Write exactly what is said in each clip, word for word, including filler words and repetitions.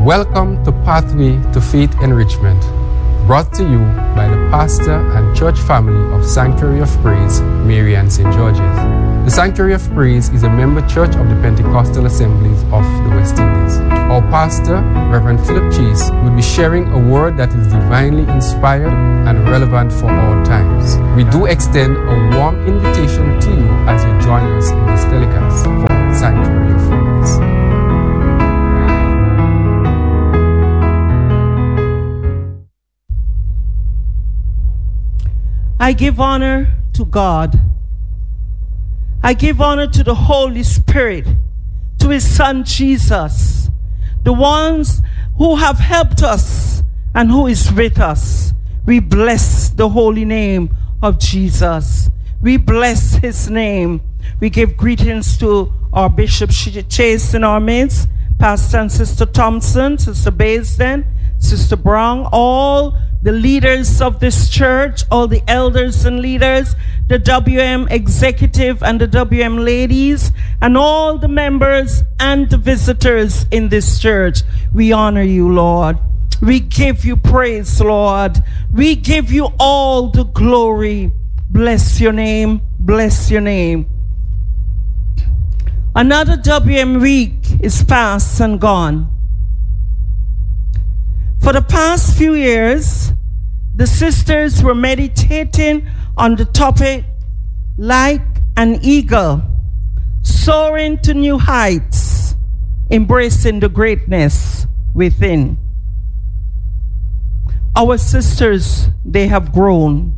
Welcome to Pathway to Faith Enrichment, brought to you by the pastor and church family of Sanctuary of Praise, Marian Saint George's. The Sanctuary of Praise is a member church of the Pentecostal Assemblies of the West Indies. Our pastor, Reverend Philip Chase, will be sharing a word that is divinely inspired and relevant for all times. We do extend a warm invitation to you as you join us in this telecast for Sanctuary of Praise. I give honor to God. I give honor to the Holy Spirit, to His Son Jesus, the ones who have helped us and who is with us. We bless the holy name of Jesus. We bless His name. We give greetings to our Bishop Chase in our midst, Pastor and Sister Thompson, Sister Baisden, Sister Brown, all the leaders of this church, all the elders and leaders, the W M executive and the W M ladies, and all the members and the visitors in this church. We honor you, Lord. We give you praise, Lord. We give you all the glory. Bless your name. Bless your name. Another W M week is past and gone. For the past few years, the sisters were meditating on the topic, like an eagle, soaring to new heights, embracing the greatness within. Our sisters, they have grown.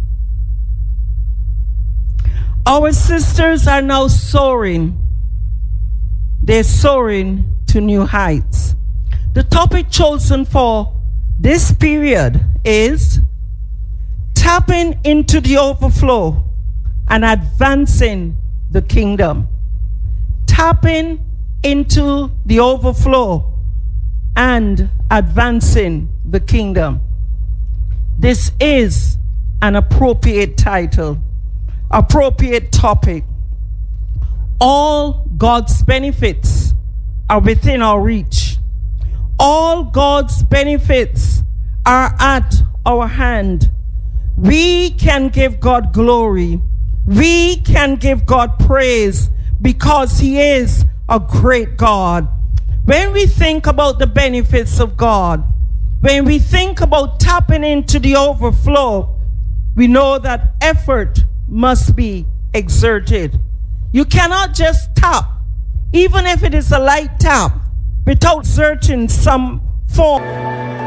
Our sisters are now soaring. They're soaring to new heights. The topic chosen for this period is tapping into the overflow and advancing the kingdom. Tapping into the overflow and advancing the kingdom. This is an appropriate title, appropriate topic. All God's benefits are within our reach. All God's benefits are at our hand. We can give God glory. We can give God praise because He is a great God. When we think about the benefits of God, when we think about tapping into the overflow, we know that effort must be exerted. You cannot just tap, even if it is a light tap, without exerting some form.